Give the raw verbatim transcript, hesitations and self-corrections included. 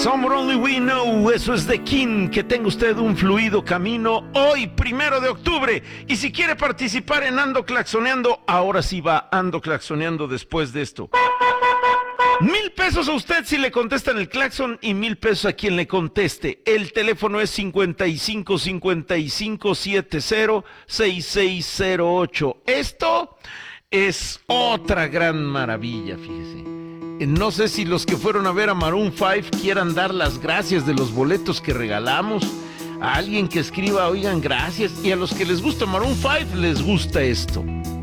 Somewhere Only We Know, eso es de King. Que tenga usted un fluido camino hoy, primero de octubre. Y si quiere participar en Ando Claxoneando, ahora sí va Ando Claxoneando después de esto. Mil pesos a usted si le contestan el claxon y mil pesos a quien le conteste. El teléfono es cincuenta y cinco cincuenta y cinco setenta sesenta y seis cero ocho. Esto es otra gran maravilla, fíjese. No sé si los que fueron a ver a Maroon cinco quieran dar las gracias de los boletos que regalamos. A alguien que escriba, oigan, gracias. Y a los que les gusta Maroon cinco, les gusta esto.